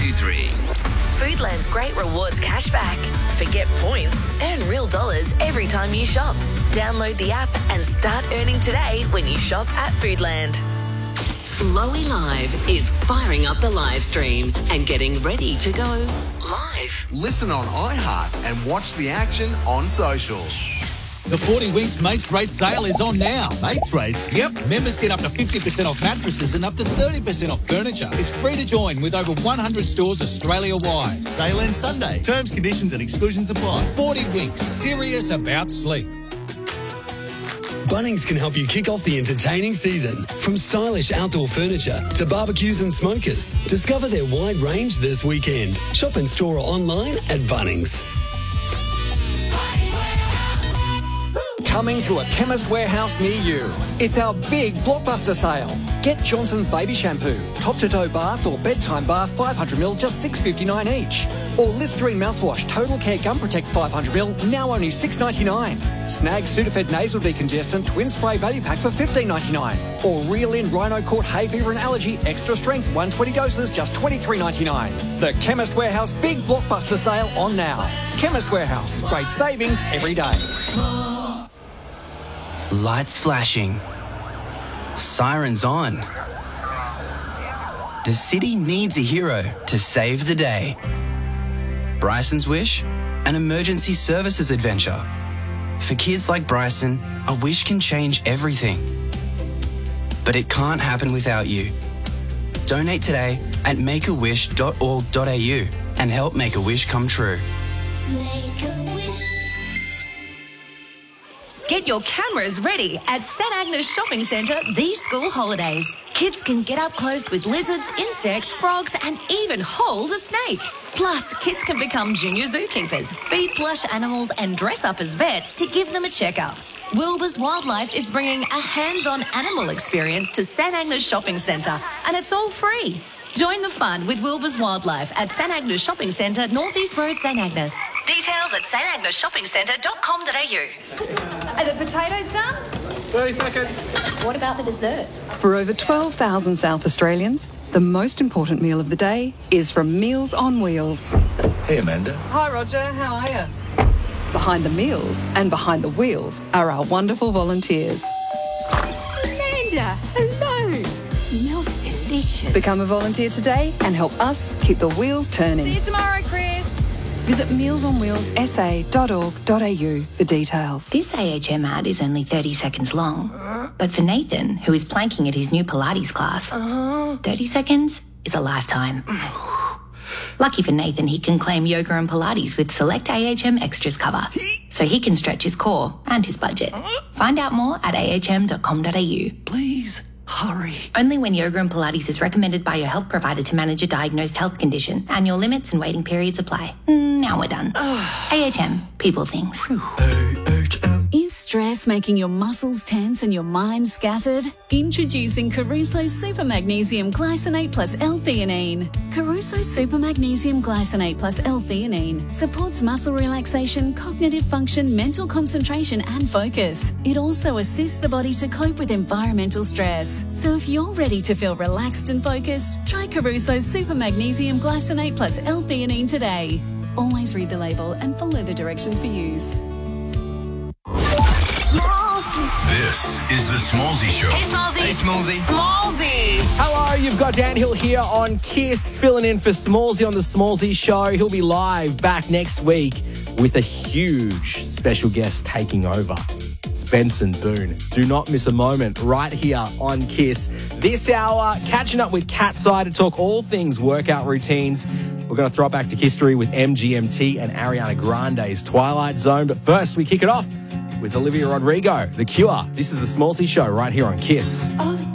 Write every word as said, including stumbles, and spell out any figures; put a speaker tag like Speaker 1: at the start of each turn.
Speaker 1: two three.
Speaker 2: Foodland's great rewards cashback. Forget points, earn real dollars every time you shop. Download the app and start earning today when you shop at Foodland.
Speaker 3: Lowy Live is firing up the live stream and getting ready to go live.
Speaker 4: Listen on iHeart and watch the action on socials.
Speaker 5: The forty Winks Mates Rate sale is on now.
Speaker 6: Mates Rates?
Speaker 5: Yep. Members get up to fifty percent off mattresses and up to thirty percent off furniture. It's free to join with over one hundred stores Australia-wide.
Speaker 6: Sale ends Sunday. Terms, conditions and exclusions apply.
Speaker 5: forty Winks. Serious about sleep.
Speaker 7: Bunnings can help you kick off the entertaining season. From stylish outdoor furniture to barbecues and smokers. Discover their wide range this weekend. Shop in store or online at Bunnings.
Speaker 8: Coming to a Chemist Warehouse near you. It's our big blockbuster sale. Get Johnson's Baby Shampoo, top-to-toe bath or bedtime bath five hundred milliliters, just six dollars fifty-nine each. Or Listerine mouthwash, Total Care Gum Protect five hundred milliliters, now only six dollars ninety-nine. Snag Sudafed Nasal Decongestant Twin Spray Value Pack for fifteen dollars ninety-nine. Or Reel In Rhino Court Hay Fever and Allergy Extra Strength one hundred twenty doses, just twenty-three dollars ninety-nine. The Chemist Warehouse Big Blockbuster Sale on now. Chemist Warehouse, great savings every day.
Speaker 1: Lights flashing. Sirens on. The city needs a hero to save the day. Bryson's Wish, an emergency services adventure. For kids like Bryson, a wish can change everything. But it can't happen without you. Donate today at make a wish dot org dot a u and help make a wish come true.
Speaker 9: Make a wish.
Speaker 2: Get your cameras ready at St Agnes Shopping Centre these school holidays. Kids can get up close with lizards, insects, frogs and even hold a snake. Plus, kids can become junior zookeepers, feed plush animals and dress up as vets to give them a checkup. Wilbur's Wildlife is bringing a hands-on animal experience to St Agnes Shopping Centre and it's all free. Join the fun with Wilbur's Wildlife at St Agnes Shopping Centre, North East Road, St Agnes. Details at st agnes shopping centre dot com dot a u.
Speaker 10: Are the potatoes done?
Speaker 11: thirty seconds.
Speaker 10: What about the desserts?
Speaker 12: For over twelve thousand South Australians, the most important meal of the day is from Meals on Wheels.
Speaker 6: Hey, Amanda.
Speaker 12: Hi, Roger. How are you? Behind the meals and behind the wheels are our wonderful volunteers.
Speaker 13: Amanda, hello. Smells delicious.
Speaker 12: Become a volunteer today and help us keep the wheels turning.
Speaker 10: See you tomorrow, Chris.
Speaker 12: Visit meals on wheels s a dot org dot a u for details.
Speaker 14: This A H M ad is only thirty seconds long. But for Nathan, who is planking at his new Pilates class, thirty seconds is a lifetime. Lucky for Nathan, he can claim yoga and Pilates with select A H M extras cover, so he can stretch his core and his budget. Find out more at a h m dot com dot a u.
Speaker 6: Please, hurry.
Speaker 14: Only when yoga and Pilates is recommended by your health provider to manage a diagnosed health condition. Annual limits and waiting periods apply. Now we're done. A H M, people things.
Speaker 15: Is stress making your muscles tense and your mind scattered? Introducing Caruso Super Magnesium Glycinate plus L-theanine. Caruso Super Magnesium Glycinate plus L-theanine supports muscle relaxation, cognitive function, mental concentration and focus. It also assists the body to cope with environmental stress. So if you're ready to feel relaxed and focused, try Caruso Super Magnesium Glycinate plus L-theanine today. Always read the label and follow the directions for use.
Speaker 16: This is the Smallsy Show.
Speaker 2: Hey, Smallsy.
Speaker 16: Hey, Smallsy.
Speaker 2: Smallsy.
Speaker 17: Hello, you've got Dan Hill here on KISS, filling in for Smallsy on the Smallsy Show. He'll be live back next week with a huge special guest taking over. It's Benson Boone. Do not miss a moment right here on KISS. This hour, catching up with Catside to talk all things workout routines. We're going to throw it back to history with M G M T and Ariana Grande's Twilight Zone. But first, we kick it off with Olivia Rodrigo, The Cure. This is the Smallsy Show right here on KISS.
Speaker 9: All the